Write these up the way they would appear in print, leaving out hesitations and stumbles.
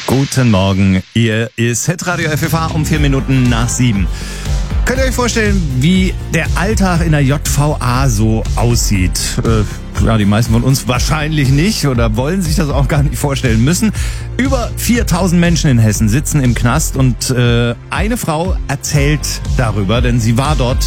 Guten Morgen, ihr ist Hitradio FFH um 7:04. Könnt ihr euch vorstellen, wie der Alltag in der JVA so aussieht? Ja, die meisten von uns wahrscheinlich nicht oder wollen sich das auch gar nicht vorstellen müssen. Über 4000 Menschen in Hessen sitzen im Knast und eine Frau erzählt darüber, denn sie war dort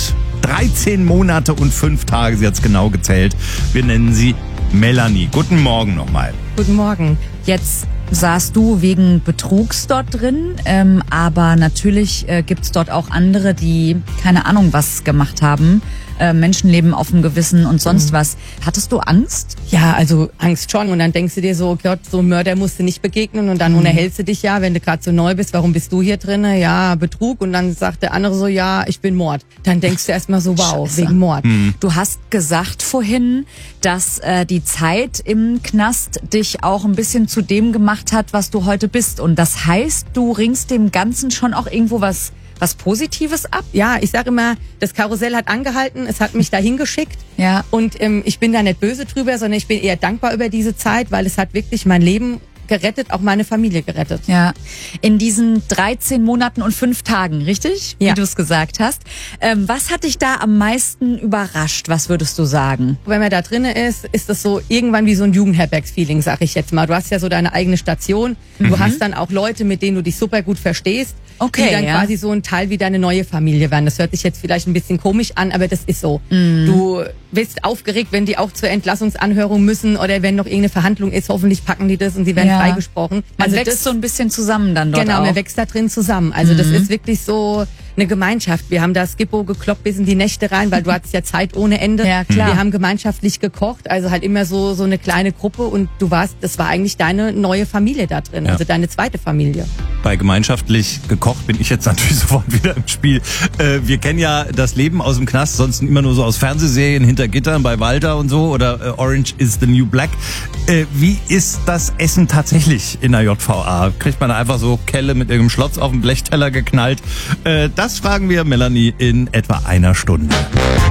13 Monate und 5 Tage, sie hat es genau gezählt. Wir nennen sie Melanie. Guten Morgen nochmal. Guten Morgen. Jetzt saßt du wegen Betrugs dort drin, aber natürlich gibt's dort auch andere, die keine Ahnung was gemacht haben. Menschenleben auf dem Gewissen und sonst was. Hattest du Angst? Ja, also Angst schon. Und dann denkst du dir so, Gott, so ein Mörder musst du nicht begegnen. Und dann unterhältst du dich ja, wenn du gerade so neu bist, warum bist du hier drinne? Ja, Betrug. Und dann sagt der andere so, ja, ich bin Mord. Dann denkst du erstmal so, wow, Scheiße. wegen Mord. Du hast gesagt vorhin, dass die Zeit im Knast dich auch ein bisschen zu dem gemacht hat, was du heute bist. Und das heißt, du ringst dem Ganzen schon auch irgendwo was Positives ab? Ja, ich sage immer, das Karussell hat angehalten, es hat mich dahin geschickt. Ja. Und ich bin da nicht böse drüber, sondern ich bin eher dankbar über diese Zeit, weil es hat wirklich mein Leben gerettet, auch meine Familie gerettet. Ja, in diesen 13 Monaten und 5 Tagen, richtig? Ja. Wie du es gesagt hast. Was hat dich da am meisten überrascht? Was würdest du sagen? Wenn man da drinne ist, ist das so irgendwann wie so ein Jugendherbergsfeeling, sag ich jetzt mal. Du hast ja so deine eigene Station. Du hast dann auch Leute, mit denen du dich super gut verstehst. Okay, die dann ja. quasi so ein Teil wie deine neue Familie werden. Das hört sich jetzt vielleicht ein bisschen komisch an, aber das ist so. Du bist aufgeregt, wenn die auch zur Entlassungsanhörung müssen oder wenn noch irgendeine Verhandlung ist. Hoffentlich packen die das und sie werden Ja. freigesprochen. Man Also wächst so ein bisschen zusammen dann dort Genau, auch. man wächst da drin zusammen. Also das ist wirklich so eine Gemeinschaft. Wir haben da Skippo gekloppt bis in die Nächte rein, weil du hattest ja Zeit ohne Ende. Ja, klar. Wir haben gemeinschaftlich gekocht, also halt immer so eine kleine Gruppe und das war eigentlich deine neue Familie da drin, Ja. also deine zweite Familie. Bei gemeinschaftlich gekocht bin ich jetzt natürlich sofort wieder im Spiel. Wir kennen ja das Leben aus dem Knast, sonst immer nur so aus Fernsehserien hinter Gittern bei Walter und so oder Orange is the New Black. Wie ist das Essen tatsächlich in der JVA? Kriegt man da einfach so Kelle mit irgendeinem Schlotz auf den Blechteller geknallt? Das fragen wir Melanie in etwa einer Stunde.